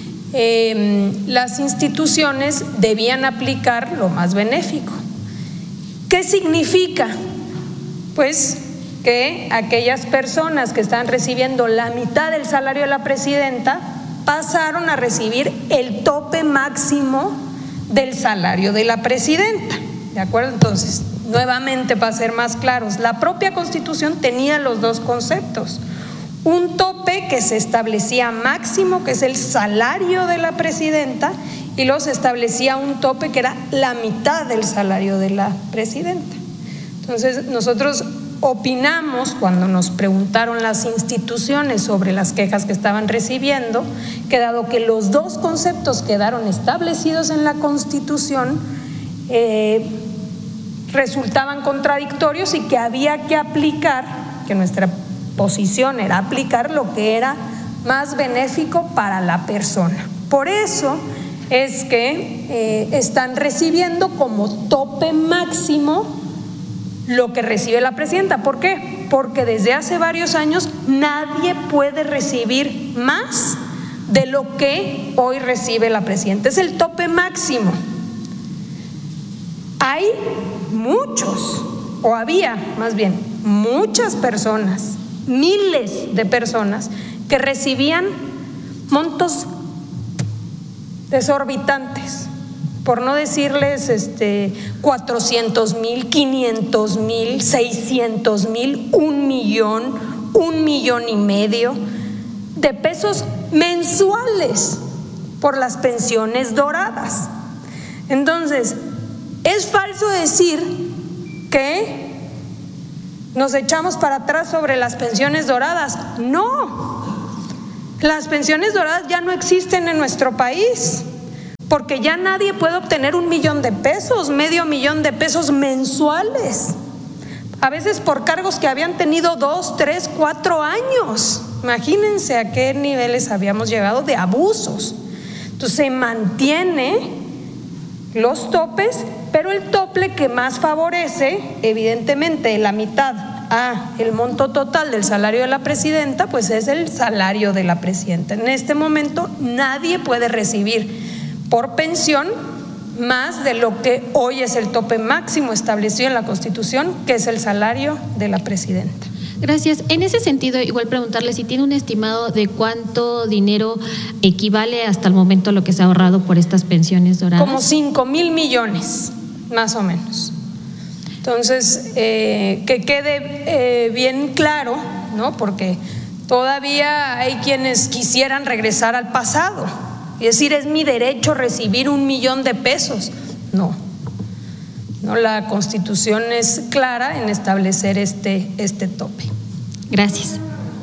A: Eh, las instituciones debían aplicar lo más benéfico. ¿Qué significa? Pues que aquellas personas que están recibiendo la mitad del salario de la presidenta pasaron a recibir el tope máximo del salario de la presidenta, ¿de acuerdo? Entonces, nuevamente, para ser más claros, la propia Constitución tenía los dos conceptos: un tope que se establecía máximo, que es el salario de la presidenta, y luego se establecía un tope que era la mitad del salario de la presidenta. Entonces, nosotros opinamos, cuando nos preguntaron las instituciones sobre las quejas que estaban recibiendo, que dado que los dos conceptos quedaron establecidos en la Constitución, eh, resultaban contradictorios y que había que aplicar, que nuestra posición era aplicar lo que era más benéfico para la persona. Por eso es que eh, están recibiendo como tope máximo lo que recibe la presidenta. ¿Por qué? Porque desde hace varios años nadie puede recibir más de lo que hoy recibe la presidenta. Es el tope máximo. Hay muchos, o había más bien, muchas personas, miles de personas que recibían montos desorbitantes, por no decirles este, cuatrocientos mil, quinientos mil, seiscientos mil, un millón, un millón y medio de pesos mensuales por las pensiones doradas. Entonces, es falso decir que nos echamos para atrás sobre las pensiones doradas. No, las pensiones doradas ya no existen en nuestro país, porque ya nadie puede obtener un millón de pesos, medio millón de pesos mensuales, a veces por cargos que habían tenido dos, tres, cuatro años. Imagínense a qué niveles habíamos llegado de abusos. Entonces se mantiene los topes, pero el tope que más favorece, evidentemente la mitad a el monto total del salario de la presidenta, pues es el salario de la presidenta. En este momento nadie puede recibir por pensión más de lo que hoy es el tope máximo establecido en la Constitución, que es el salario de la presidenta.
F: Gracias. En ese sentido, igual preguntarle si tiene un estimado de cuánto dinero equivale hasta el momento a lo que se ha ahorrado por estas pensiones doradas.
A: Como cinco mil millones, más o menos. Entonces, eh, que quede eh, bien claro, ¿no? Porque todavía hay quienes quisieran regresar al pasado y decir, es mi derecho recibir un millón de pesos. No, no, la Constitución es clara en establecer este, este tope.
F: Gracias.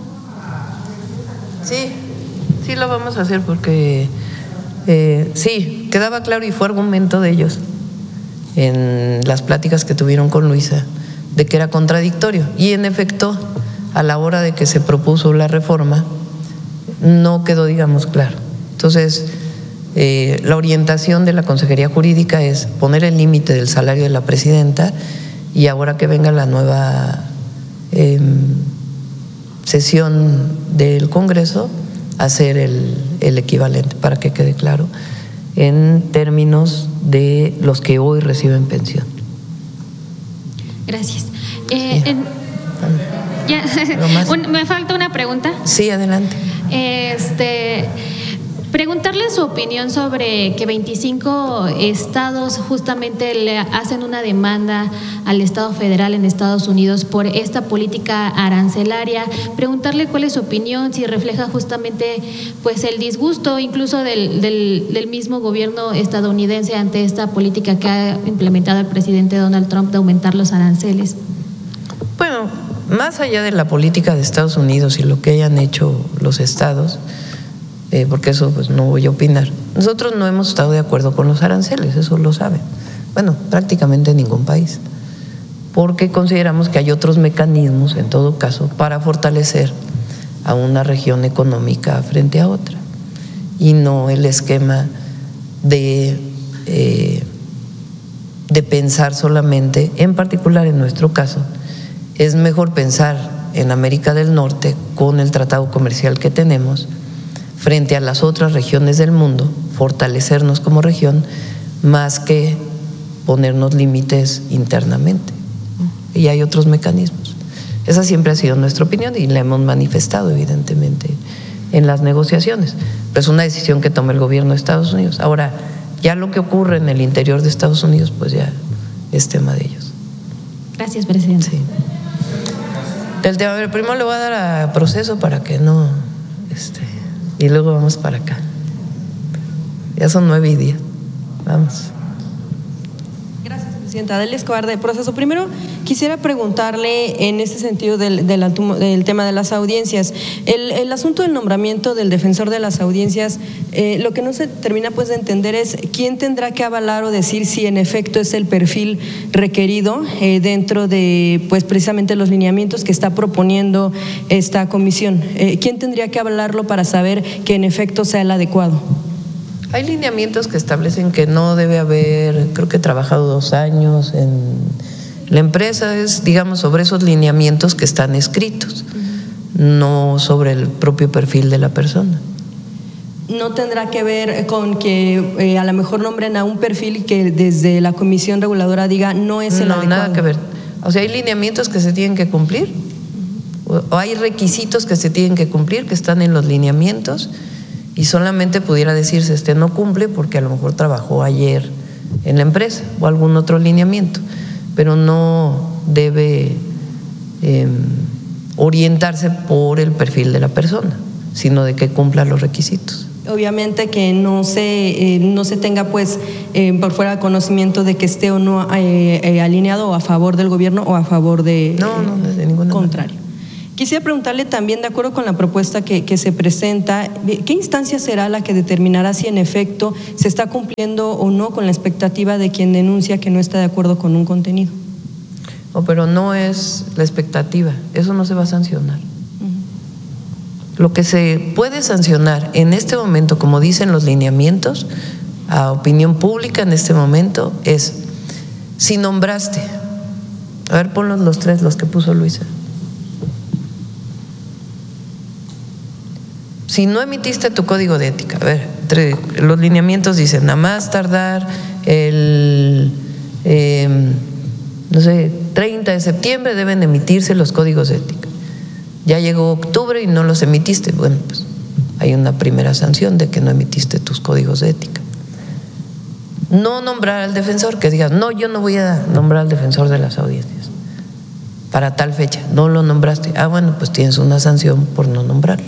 B: Sí, sí lo vamos a hacer porque eh, sí, quedaba claro y fue argumento de ellos en las pláticas que tuvieron con Luisa, de que era contradictorio. Y en efecto, a la hora de que se propuso la reforma, no quedó, digamos, claro. Entonces, eh, la orientación de la Consejería Jurídica es poner el límite del salario de la presidenta y ahora que venga la nueva eh, sesión del Congreso, hacer el, el equivalente para que quede claro en términos de los que hoy reciben pensión.
F: Gracias. Eh,
B: Sí.
F: en, ya, un, me falta una pregunta.
B: Sí, adelante.
F: Este, preguntarle su opinión sobre que veinticinco estados justamente le hacen una demanda al Estado federal en Estados Unidos por esta política arancelaria. Preguntarle cuál es su opinión, si refleja justamente pues el disgusto incluso del, del, del mismo gobierno estadounidense ante esta política que ha implementado el presidente Donald Trump de aumentar los aranceles.
B: Bueno, más allá de la política de Estados Unidos y lo que hayan hecho los estados, eh, porque eso pues no voy a opinar, nosotros no hemos estado de acuerdo con los aranceles, eso lo saben. Bueno, prácticamente ningún país, porque consideramos que hay otros mecanismos, en todo caso, para fortalecer a una región económica frente a otra, y no el esquema de, eh, de pensar solamente, en particular en nuestro caso, es mejor pensar en América del Norte con el tratado comercial que tenemos frente a las otras regiones del mundo, fortalecernos como región más que ponernos límites internamente. Y hay otros mecanismos. Esa siempre ha sido nuestra opinión y la hemos manifestado evidentemente en las negociaciones. Pero es una decisión que toma el gobierno de Estados Unidos. Ahora, ya lo que ocurre en el interior de Estados Unidos, pues ya es tema de ellos.
F: Gracias, presidente.
B: Sí. El tema, a ver, primero le voy a dar a proceso para que no, este, y luego vamos para acá. Ya son nueve y diez. Vamos.
G: Gracias, presidenta. Adela Escobar de Proceso. Primero, quisiera preguntarle en ese sentido del, del, del tema de las audiencias. El, el asunto del nombramiento del defensor de las audiencias, eh, lo que no se termina pues de entender es quién tendrá que avalar o decir si en efecto es el perfil requerido eh, dentro de pues precisamente los lineamientos que está proponiendo esta comisión. Eh, ¿Quién tendría que avalarlo para saber que en efecto sea el adecuado?
B: Hay lineamientos que establecen que no debe haber, creo que he trabajado dos años en la empresa, es digamos sobre esos lineamientos que están escritos, no sobre el propio perfil de la persona.
G: ¿No tendrá que ver con que eh, a lo mejor nombren a un perfil que desde la Comisión Reguladora diga no es el
B: no,
G: adecuado?
B: Nada que ver. O sea, hay lineamientos que se tienen que cumplir, o hay requisitos que se tienen que cumplir, que están en los lineamientos, y solamente pudiera decirse este no cumple porque a lo mejor trabajó ayer en la empresa o algún otro lineamiento, pero no debe eh, orientarse por el perfil de la persona, sino de que cumpla los requisitos.
G: Obviamente que no se, eh, no se tenga pues eh, por fuera conocimiento de que esté o no eh, eh, alineado o a favor del gobierno o a favor de
B: no, no, de ninguna
G: contrario.
B: manera.
G: Quisiera preguntarle también, de acuerdo con la propuesta que, que se presenta, ¿qué instancia será la que determinará si en efecto se está cumpliendo o no con la expectativa de quien denuncia que no está de acuerdo con un contenido?
B: Oh, pero no es la expectativa, eso no se va a sancionar. Uh-huh. Lo que se puede sancionar en este momento, como dicen los lineamientos, a opinión pública en este momento, es si nombraste, a ver, ponlos los tres, los que puso Luisa. Si no emitiste tu código de ética, a ver, entre los lineamientos dicen, nada más tardar el, eh, no sé, treinta de septiembre deben emitirse los códigos de ética. Ya llegó octubre y no los emitiste, bueno, pues hay una primera sanción de que no emitiste tus códigos de ética. No nombrar al defensor, que digas, no, yo no voy a nombrar al defensor de las audiencias para tal fecha, no lo nombraste. Ah, bueno, pues tienes una sanción por no nombrarlo.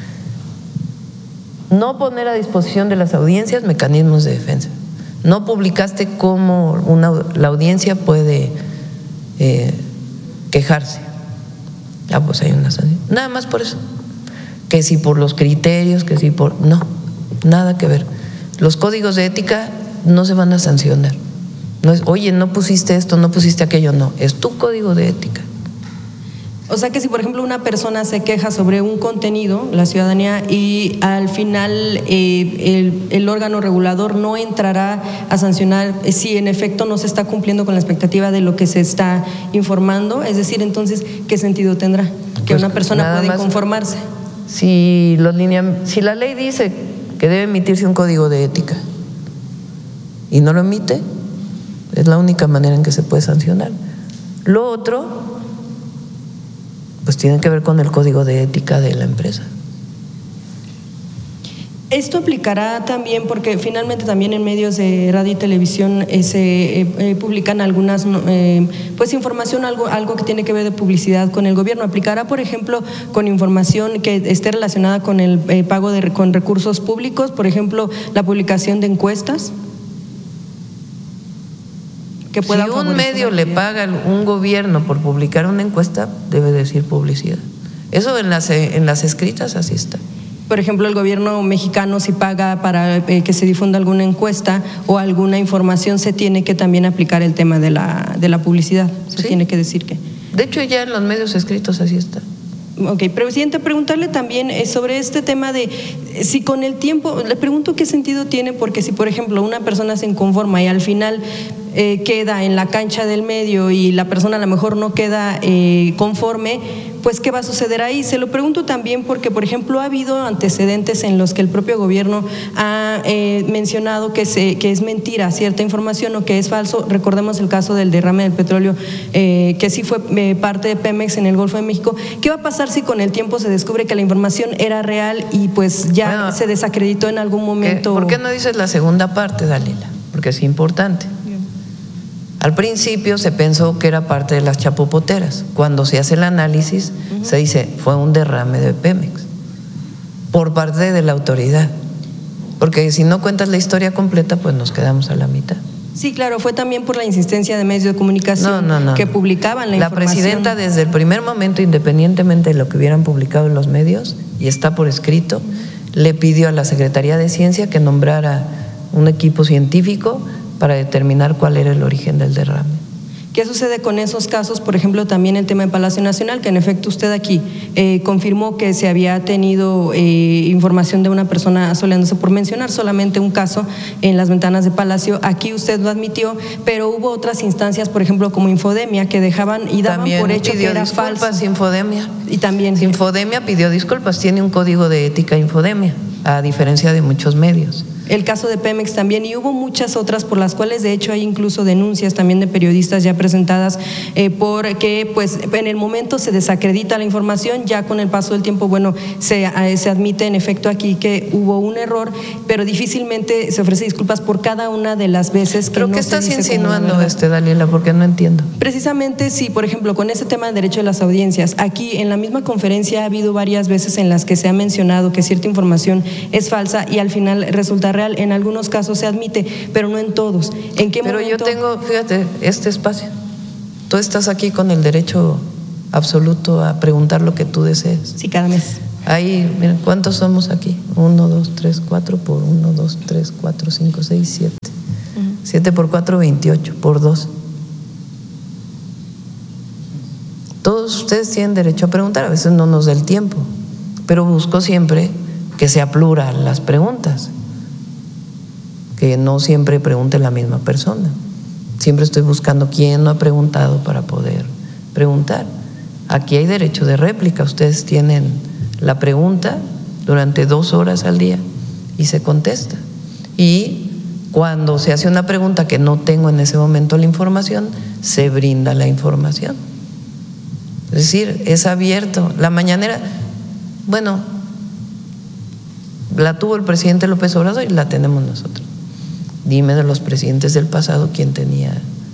B: No poner a disposición de las audiencias mecanismos de defensa. No publicaste cómo una, la audiencia puede eh, quejarse. Ah, pues hay una sanción. Nada más por eso. Que si por los criterios, que si por… No, nada que ver. Los códigos de ética no se van a sancionar. No es, oye, no pusiste esto, no pusiste aquello, no. Es tu código de ética.
G: O sea que si, por ejemplo, una persona se queja sobre un contenido, la ciudadanía, y al final eh, el, el órgano regulador no entrará a sancionar si en efecto no se está cumpliendo con la expectativa de lo que se está informando, es decir, entonces, ¿qué sentido tendrá? Que pues una persona puede conformarse.
B: Si, los linea, si la ley dice que debe emitirse un código de ética y no lo emite, es la única manera en que se puede sancionar. Lo otro… pues tiene que ver con el código de ética de la empresa.
G: Esto aplicará también porque finalmente también en medios de radio y televisión eh, se eh, eh, publican algunas eh, pues información, algo, algo que tiene que ver de publicidad con el gobierno. ¿Aplicará, por ejemplo, con información que esté relacionada con el eh, pago de con recursos públicos, por ejemplo, la publicación de encuestas?
B: Que si un medio le paga a un gobierno por publicar una encuesta, debe decir publicidad. Eso en las, en las escritas así está.
G: Por ejemplo, el gobierno mexicano si paga para eh, que se difunda alguna encuesta o alguna información, se tiene que también aplicar el tema de la, de la publicidad. Se ¿Sí? tiene que decir que…
B: De hecho, ya en los medios escritos así está.
G: Ok, presidente, preguntarle también sobre este tema de si con el tiempo, le pregunto qué sentido tiene, porque si por ejemplo una persona se inconforma y al final eh, queda en la cancha del medio y la persona a lo mejor no queda eh, conforme, pues ¿qué va a suceder ahí? Se lo pregunto también porque, por ejemplo, ha habido antecedentes en los que el propio gobierno ha eh, mencionado que, se, que es mentira cierta información o que es falso. Recordemos el caso del derrame del petróleo, eh, que sí fue eh, parte de Pemex en el Golfo de México. ¿Qué va a pasar si con el tiempo se descubre que la información era real y pues ya bueno, se desacreditó en algún momento?
B: ¿Por qué no dices la segunda parte, Dalila? Porque es importante. Al principio se pensó que era parte de las chapopoteras. Cuando se hace el análisis, uh-huh. se dice fue un derrame de Pemex por parte de la autoridad. Porque si no cuentas la historia completa, pues nos quedamos a la mitad.
G: Sí, claro, fue también por la insistencia de medios de comunicación
B: no, no, no.
G: que publicaban la,
B: la
G: información.
B: La presidenta desde el primer momento, independientemente de lo que hubieran publicado en los medios, y está por escrito, le pidió a la Secretaría de Ciencia que nombrara un equipo científico para determinar cuál era el origen del derrame.
G: ¿Qué sucede con esos casos? Por ejemplo, también el tema de Palacio Nacional, que en efecto usted aquí eh, confirmó que se había tenido eh, información de una persona asoleándose, por mencionar solamente un caso en las ventanas de Palacio. Aquí usted lo admitió, pero hubo otras instancias, por ejemplo, como Infodemia, que dejaban y daban
B: también
G: por hecho que era
B: disculpas,
G: falso.
B: Infodemia.
G: Y también.
B: Infodemia pidió disculpas, tiene un código de ética Infodemia, a diferencia de muchos medios.
G: el caso de Pemex también, y hubo muchas otras por las cuales de hecho hay incluso denuncias también de periodistas ya presentadas eh, porque pues en el momento se desacredita la información, ya con el paso del tiempo, bueno, se, eh, se admite en efecto aquí que hubo un error, pero difícilmente se ofrece disculpas por cada una de las veces que
B: ¿Pero
G: no
B: qué
G: se
B: estás
G: dice
B: insinuando, este, Daniela? Porque no entiendo.
G: Precisamente, sí, por ejemplo, con ese tema del derecho de las audiencias, aquí en la misma conferencia ha habido varias veces en las que se ha mencionado que cierta información es falsa y al final resulta real. En algunos casos se admite, pero no en todos. ¿En qué
B: Pero
G: momento?
B: yo tengo, fíjate, este espacio. Tú estás aquí con el derecho absoluto a preguntar lo que tú desees.
G: Sí, cada mes.
B: Ahí, miren, ¿cuántos somos aquí? Uno, dos, tres, cuatro, por uno, dos, tres, cuatro, cinco, seis, siete. Uh-huh. Siete por cuatro, veintiocho, por dos. Todos ustedes tienen derecho a preguntar, a veces no nos da el tiempo, pero busco siempre que sea plural las preguntas, que no siempre pregunte la misma persona. Siempre estoy buscando quién no ha preguntado para poder preguntar. Aquí hay derecho de réplica, ustedes tienen la pregunta durante dos horas al día y se contesta. Y cuando se hace una pregunta que no tengo en ese momento la información, se brinda la información. Es decir, es abierto. La mañanera, bueno, la tuvo el presidente López Obrador y la tenemos nosotros. Dime de los presidentes del pasado quién tenía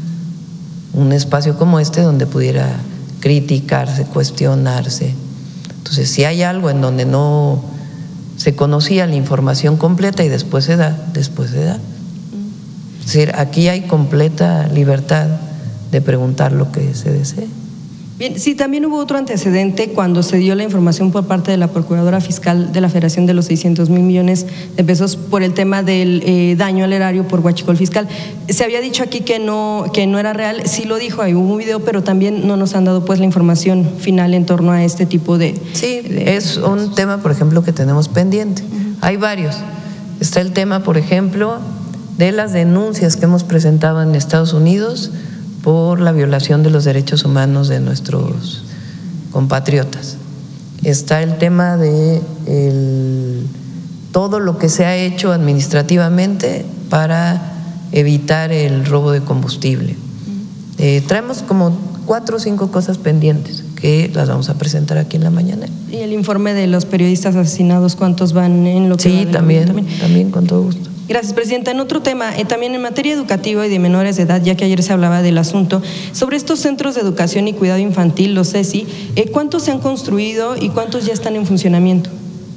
B: un espacio como este donde pudiera criticarse, cuestionarse. Entonces, si hay algo en donde no se conocía la información completa y después se da, después se da. Es decir, aquí hay completa libertad de preguntar lo que se desee.
G: Bien, sí, también hubo otro antecedente cuando se dio la información por parte de la Procuradora Fiscal de la Federación de los seiscientos mil millones de pesos por el tema del eh, daño al erario por huachicol fiscal. Se había dicho aquí que no, que no era real, sí lo dijo, ahí hubo un video, pero también no nos han dado pues la información final en torno a este tipo de…
B: Sí,
G: de,
B: es un tema, por ejemplo, que tenemos pendiente. Uh-huh. Hay varios. Está el tema, por ejemplo, de las denuncias que hemos presentado en Estados Unidos por la violación de los derechos humanos de nuestros compatriotas. Está el tema de el, todo lo que se ha hecho administrativamente para evitar el robo de combustible. Eh, traemos como cuatro o cinco cosas pendientes que las vamos a presentar aquí en la mañana.
G: ¿Y el informe de los periodistas asesinados, cuántos van en lo que
B: Sí,
G: va
B: también, también, también, con todo gusto.
G: Gracias, Presidenta. En otro tema, eh, también en materia educativa y de menores de edad, ya que ayer se hablaba del asunto, sobre estos centros de educación y cuidado infantil, los C E S I, eh, ¿cuántos se han construido y cuántos ya están en funcionamiento?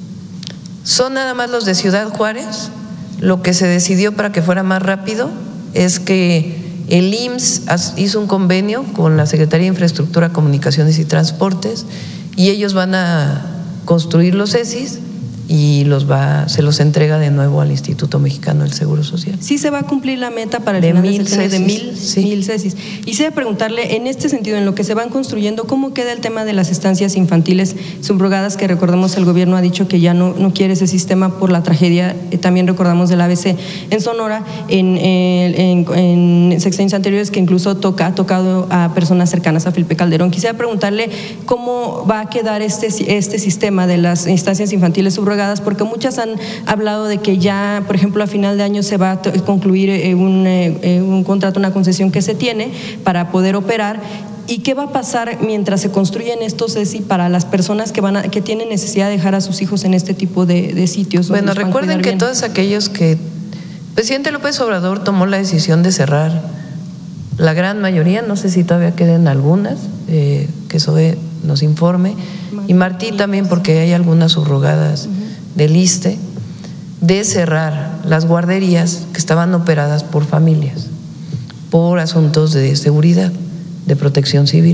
B: Son nada más los de Ciudad Juárez. Lo que se decidió para que fuera más rápido es que el I M S S hizo un convenio con la Secretaría de Infraestructura, Comunicaciones y Transportes y ellos van a construir los C E S Is y los va, se los entrega de nuevo al Instituto Mexicano del Seguro Social.
G: Sí se va a cumplir la meta para el
B: de
G: final
B: mil
G: del sexenio de mil,
B: sí.
G: mil C E S Is. Y se va a preguntarle, en este sentido, en lo que se van construyendo, ¿cómo queda el tema de las estancias infantiles subrogadas? Que recordemos el gobierno ha dicho que ya no, no quiere ese sistema por la tragedia, eh, también recordamos del A B C en Sonora, en, eh, en, en sexenios anteriores, que incluso toca, ha tocado a personas cercanas a Felipe Calderón. Quisiera preguntarle cómo va a quedar este, este sistema de las instancias infantiles subrogadas, porque muchas han hablado de que ya, por ejemplo, a final de año se va a concluir un, un contrato, una concesión que se tiene para poder operar. ¿Y qué va a pasar mientras se construyen estos C E S I para las personas que van a, que tienen necesidad de dejar a sus hijos en este tipo de, de sitios?
B: Bueno, recuerden que bien? todos aquellos que… El presidente López Obrador tomó la decisión de cerrar la gran mayoría, no sé si todavía queden algunas, eh, que Zoe nos informe, Martí, y Martí también, porque hay algunas subrogadas uh-huh. del I S S S T E, de cerrar las guarderías que estaban operadas por familias, por asuntos de seguridad, de protección civil.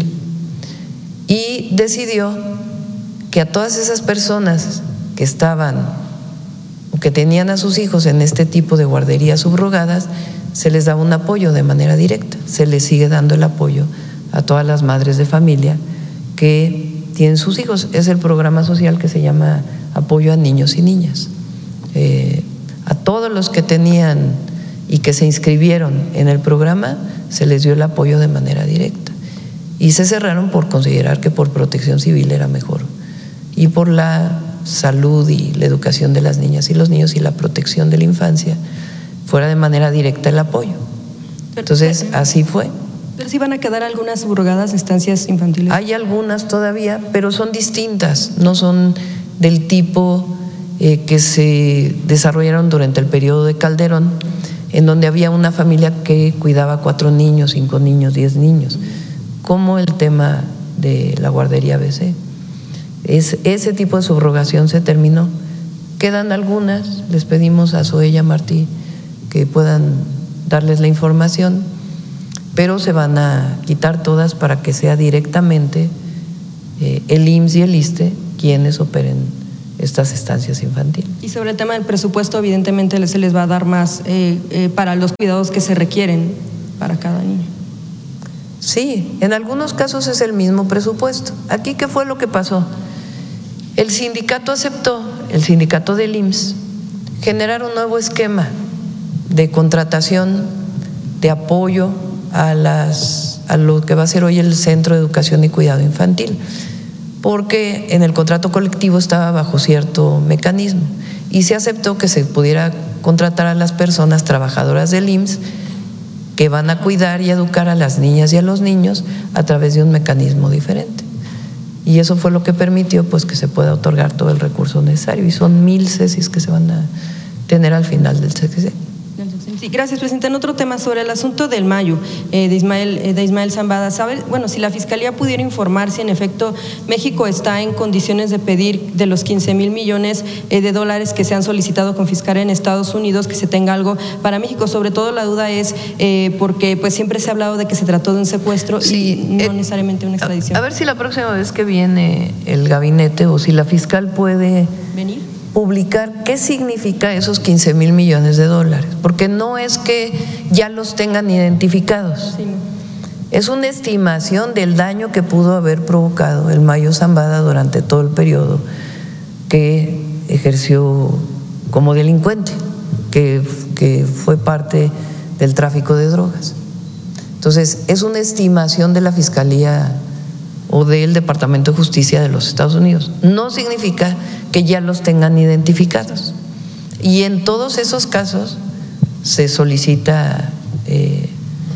B: Y decidió que a todas esas personas que estaban o que tenían a sus hijos en este tipo de guarderías subrogadas, se les daba un apoyo de manera directa. Se les sigue dando el apoyo a todas las madres de familia que tienen sus hijos. Es el programa social que se llama Apoyo a Niños y Niñas. Eh, a todos los que tenían y que se inscribieron en el programa se les dio el apoyo de manera directa y se cerraron por considerar que por protección civil era mejor y por la salud y la educación de las niñas y los niños y la protección de la infancia fuera de manera directa el apoyo. Entonces, así fue.
G: Pero sí van a quedar algunas subrogadas estancias infantiles.
B: Hay algunas todavía, pero son distintas, no son del tipo eh, que se desarrollaron durante el periodo de Calderón, en donde había una familia que cuidaba cuatro niños, cinco niños, diez niños, como el tema de la guardería B C. Es, ese tipo de subrogación se terminó. Quedan algunas, les pedimos a Zoella Martí que puedan darles la información, pero se van a quitar todas para que sea directamente eh, el I M S S y el ISSSTE quienes operen estas estancias infantiles.
G: Y sobre el tema del presupuesto, evidentemente se les va a dar más eh, eh, para los cuidados que se requieren para cada niño.
B: Sí, en algunos casos es el mismo presupuesto. Aquí, ¿qué fue lo que pasó? El sindicato aceptó, el sindicato del I M S S, generar un nuevo esquema de contratación, de apoyo a, las, a lo que va a ser hoy el Centro de Educación y Cuidado Infantil, porque en el contrato colectivo estaba bajo cierto mecanismo y se aceptó que se pudiera contratar a las personas trabajadoras del I M S S que van a cuidar y educar a las niñas y a los niños a través de un mecanismo diferente. Y eso fue lo que permitió pues que se pueda otorgar todo el recurso necesario, y son mil cesis que se van a tener al final del sexenio.
G: Sí, gracias, presidenta. En otro tema, sobre el asunto del Mayu, eh, de Ismael eh, de Ismael Zambada, ¿sabe? Bueno, si la Fiscalía pudiera informar si en efecto México está en condiciones de pedir de los quince mil millones eh, de dólares que se han solicitado confiscar en Estados Unidos, que se tenga algo para México. Sobre todo la duda es eh, porque pues siempre se ha hablado de que se trató de un secuestro
B: sí,
G: y no
B: eh,
G: necesariamente una extradición.
B: A, a ver si la próxima vez que viene el gabinete o si la fiscal puede
G: venir
B: publicar qué significa esos quince mil millones de dólares, porque no es que ya los tengan identificados, sí. Es una estimación del daño que pudo haber provocado el Mayo Zambada durante todo el periodo que ejerció como delincuente, que, que fue parte del tráfico de drogas. Entonces, es una estimación de la Fiscalía o del Departamento de Justicia de los Estados Unidos. No significa que ya los tengan identificados. Y en todos esos casos se solicita, eh,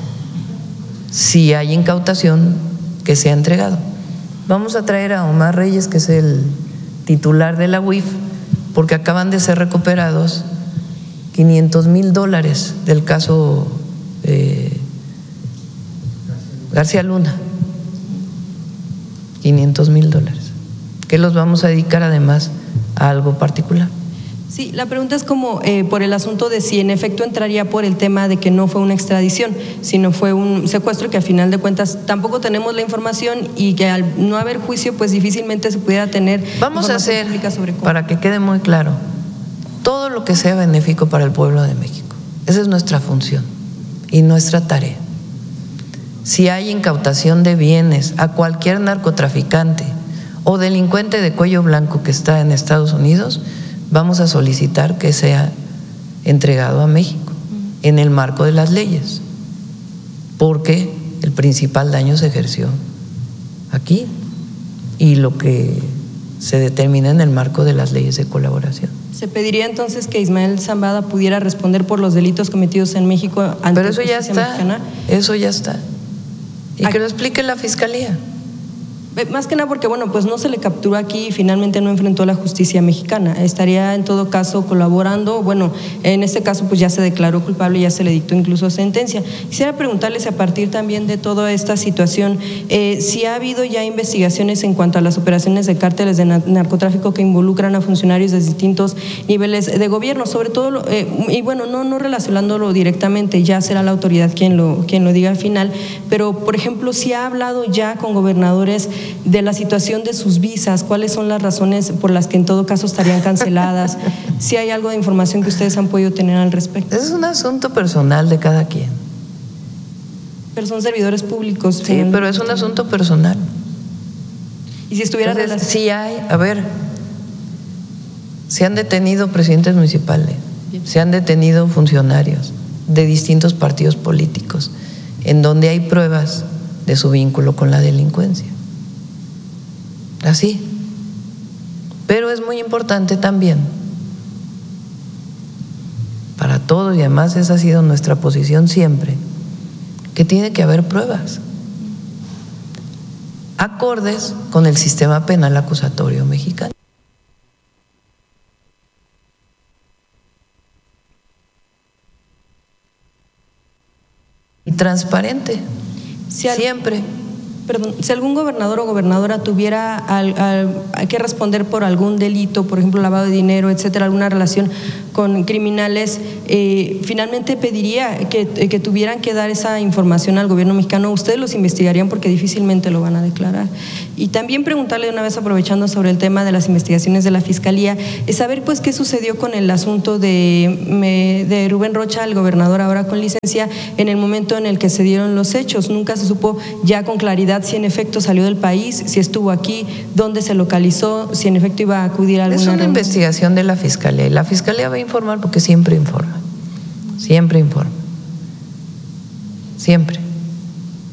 B: si hay incautación, que sea entregado. Vamos a traer a Omar Reyes, que es el titular de la U I F, porque acaban de ser recuperados quinientos mil dólares del caso eh, García Luna. quinientos mil dólares, que los vamos a dedicar además a algo particular.
G: Sí, la pregunta es como eh, por el asunto de si en efecto entraría por el tema de que no fue una extradición, sino fue un secuestro, que a final de cuentas tampoco tenemos la información y que al no haber juicio pues difícilmente se pudiera tener.
B: Vamos a hacer, sobre cómo. Para que quede muy claro, todo lo que sea benéfico para el pueblo de México. Esa es nuestra función y nuestra tarea. Si hay incautación de bienes a cualquier narcotraficante o delincuente de cuello blanco que está en Estados Unidos, vamos a solicitar que sea entregado a México en el marco de las leyes, porque el principal daño se ejerció aquí y lo que se determina en el marco de las leyes de colaboración.
G: ¿Se pediría entonces que Ismael Zambada pudiera responder por los delitos cometidos en México ante
B: Pero eso
G: la
B: ya
G: justicia
B: está,
G: mexicana?
B: Eso ya está. Y que lo explique la Fiscalía.
G: Más que nada porque, bueno, pues no se le capturó aquí y finalmente no enfrentó a la justicia mexicana. Estaría en todo caso colaborando. Bueno, en este caso pues ya se declaró culpable y ya se le dictó incluso sentencia. Quisiera preguntarles, a partir también de toda esta situación, eh, si ha habido ya investigaciones en cuanto a las operaciones de cárteles de narcotráfico que involucran a funcionarios de distintos niveles de gobierno, sobre todo, eh, y bueno, no, no relacionándolo directamente, ya será la autoridad quien lo, quien lo diga al final, pero por ejemplo, si ha hablado ya con gobernadores de la situación de sus visas, cuáles son las razones por las que en todo caso estarían canceladas, si hay algo de información que ustedes han podido tener al respecto.
B: Es un asunto personal de cada quien.
G: Pero son servidores públicos.
B: Sí, pero es un asunto personal.
G: Y si estuviera
B: Entonces, sí hay, a ver, se han detenido presidentes municipales, Bien. se han detenido funcionarios de distintos partidos políticos, en donde hay pruebas de su vínculo con la delincuencia. Así. Pero es muy importante también para todos, y además esa ha sido nuestra posición siempre, que tiene que haber pruebas acordes con el sistema penal acusatorio mexicano. Y transparente,
G: Si al-
B: siempre.
G: Perdón, si algún gobernador o gobernadora tuviera al, al, que responder por algún delito, por ejemplo, lavado de dinero, etcétera, alguna relación con criminales, eh, finalmente pediría que, que tuvieran que dar esa información al gobierno mexicano. Ustedes los investigarían porque difícilmente lo van a declarar. Y también preguntarle de una vez, aprovechando sobre el tema de las investigaciones de la Fiscalía, es saber pues qué sucedió con el asunto de, me, de Rubén Rocha, el gobernador ahora con licencia, en el momento en el que se dieron los hechos. Nunca se supo ya con claridad si en efecto salió del país, si estuvo aquí, dónde se localizó, si en efecto iba a acudir a alguna
B: Es una
G: reunión.
B: investigación de la Fiscalía, y la Fiscalía va a informar porque siempre informa, siempre informa, siempre.